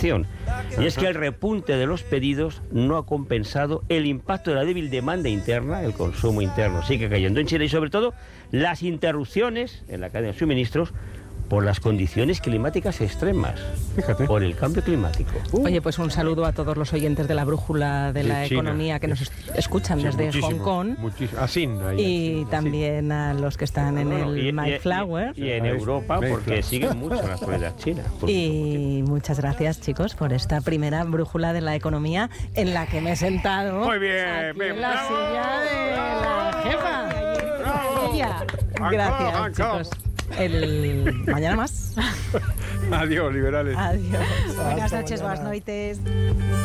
situación. Y es que el repunte de los pedidos no ha compensado el impacto de la débil demanda interna, el consumo interno sigue cayendo en China y sobre todo las interrupciones en la cadena de suministros por las condiciones climáticas extremas, Fíjate. por el cambio climático. Oye, pues un saludo a todos los oyentes de la Brújula de la China. Economía que nos escuchan Sí, desde muchísimo, Hong Kong. muchísimo. Asin, ahí, Y Asin. también a los que están en Bueno, el Mayflower. y en Europa, porque siguen mucho la actualidad china. Y muchas gracias, chicos, por esta primera Brújula de la Economía en la que me he sentado Muy bien, aquí bien, en la bravo, silla de la jefa. bravo. Ella. Ancao, Gracias, ancao. chicos. Mañana más. Adiós, liberales. Adiós. Buenas noches, buenas noites.